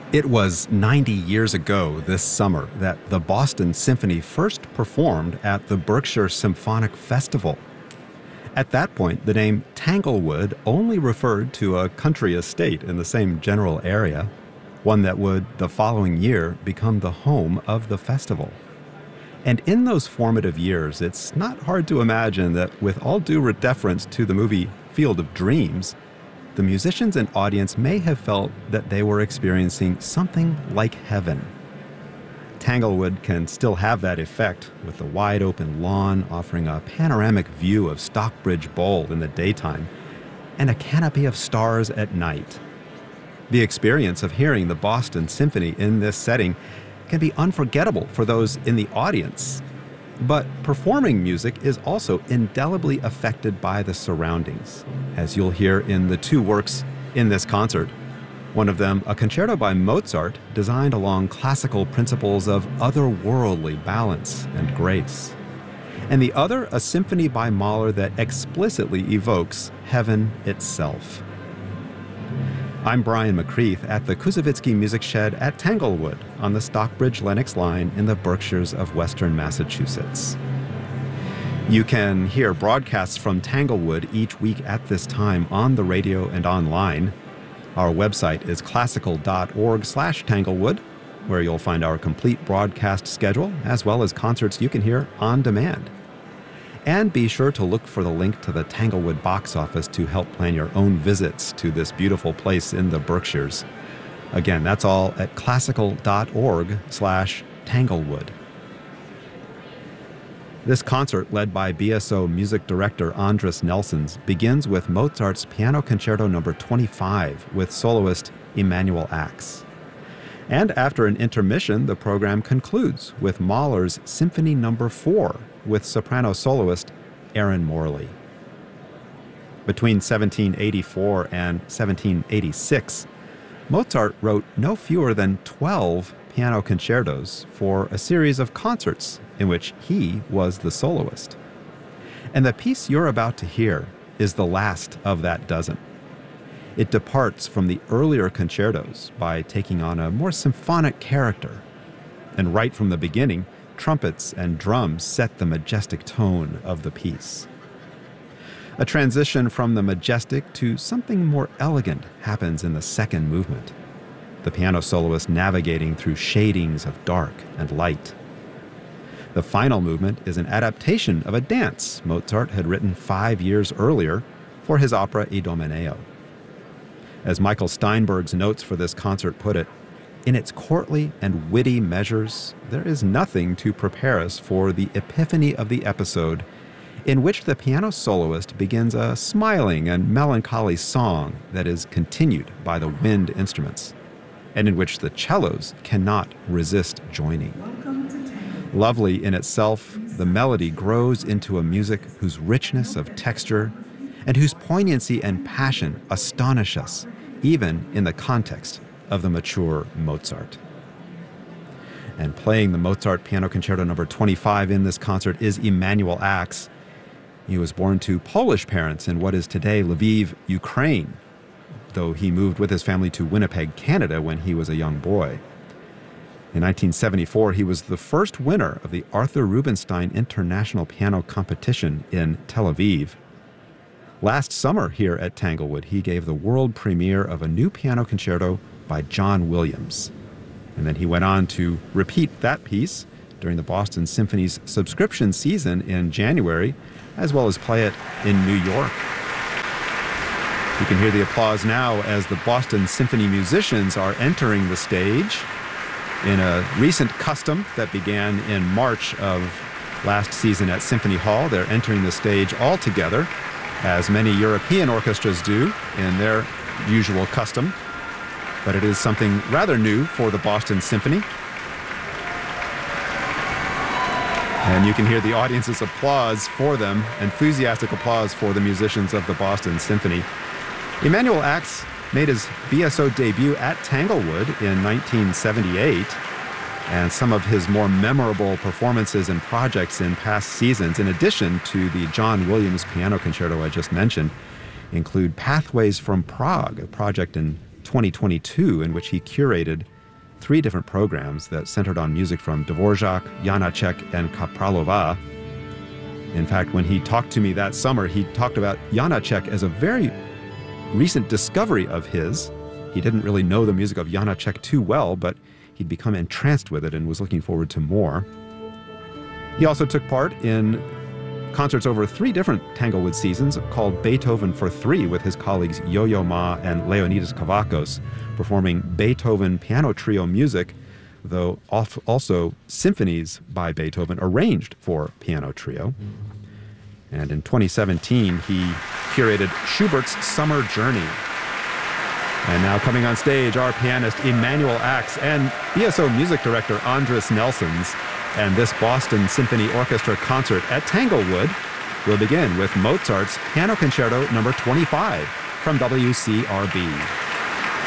It was 90 years ago this summer that the Boston Symphony first performed at the Berkshire Symphonic Festival. At that point, the name Tanglewood only referred to a country estate in the same general area, one that would, the following year, become the home of the festival. And in those formative years, it's not hard to imagine that with all due deference to the movie Field of Dreams, the musicians and audience may have felt that they were experiencing something like heaven. Tanglewood can still have that effect, with the wide-open lawn offering a panoramic view of Stockbridge Bowl in the daytime and a canopy of stars at night. The experience of hearing the Boston Symphony in this setting can be unforgettable for those in the audience. But performing music is also indelibly affected by the surroundings, as you'll hear in the two works in this concert. One of them, a concerto by Mozart, designed along classical principles of otherworldly balance and grace. And the other, a symphony by Mahler that explicitly evokes heaven itself. I'm Brian McCreath at the Koussevitzky Music Shed at Tanglewood on the Stockbridge-Lenox line in the Berkshires of Western Massachusetts. You can hear broadcasts from Tanglewood each week at this time on the radio and online. Our website is classical.org/Tanglewood, where you'll find our complete broadcast schedule as well as concerts you can hear on demand. And be sure to look for the link to the Tanglewood box office to help plan your own visits to this beautiful place in the Berkshires. Again, that's all at classical.org/Tanglewood. This concert, led by BSO music director Andris Nelsons, begins with Mozart's Piano Concerto No. 25 with soloist Emanuel Ax. And after an intermission, the program concludes with Mahler's Symphony No. 4 with soprano soloist Erin Morley. Between 1784 and 1786, Mozart wrote no fewer than 12 piano concertos for a series of concerts in which he was the soloist. And the piece you're about to hear is the last of that dozen. It departs from the earlier concertos by taking on a more symphonic character. And right from the beginning, trumpets and drums set the majestic tone of the piece. A transition from the majestic to something more elegant happens in the second movement, the piano soloist navigating through shadings of dark and light. The final movement is an adaptation of a dance Mozart had written 5 years earlier for his opera Idomeneo. As Michael Steinberg's notes for this concert put it, in its courtly and witty measures, there is nothing to prepare us for the epiphany of the episode, in which the piano soloist begins a smiling and melancholy song that is continued by the wind instruments, and in which the cellos cannot resist joining. Lovely in itself, the melody grows into a music whose richness of texture and whose poignancy and passion astonish us, even in the context of the mature Mozart. And playing the Mozart Piano Concerto No. 25 in this concert is Emanuel Ax. He was born to Polish parents in what is today Lviv, Ukraine, though he moved with his family to Winnipeg, Canada when he was a young boy. In 1974, he was the first winner of the Arthur Rubinstein International Piano Competition in Tel Aviv. Last summer here at Tanglewood, he gave the world premiere of a new piano concerto by John Williams. And then he went on to repeat that piece during the Boston Symphony's subscription season in January, as well as play it in New York. You can hear the applause now as the Boston Symphony musicians are entering the stage in a recent custom that began in March of last season at Symphony Hall. They're entering the stage all together, as many European orchestras do in their usual custom. But it is something rather new for the Boston Symphony. And you can hear the audience's applause for them, enthusiastic applause for the musicians of the Boston Symphony. Emanuel Ax made his BSO debut at Tanglewood in 1978, and some of his more memorable performances and projects in past seasons, in addition to the John Williams Piano Concerto I just mentioned, include Pathways from Prague, a project in 2022 in which he curated 3 different programs that centered on music from Dvorak, Janacek, and Kapralova. In fact, when he talked to me that summer, he talked about Janacek as a very recent discovery of his. He didn't really know the music of Janacek too well, but he'd become entranced with it and was looking forward to more. He also took part in concerts over 3 different Tanglewood seasons called Beethoven for 3 with his colleagues Yo-Yo Ma and Leonidas Kavakos, performing Beethoven piano trio music, though also symphonies by Beethoven arranged for piano trio. And in 2017, he curated Schubert's Summer Journey. And now coming on stage, our pianist Emanuel Ax and BSO music director Andris Nelsons. And this Boston Symphony Orchestra concert at Tanglewood will begin with Mozart's Piano Concerto No. 25 from WCRB.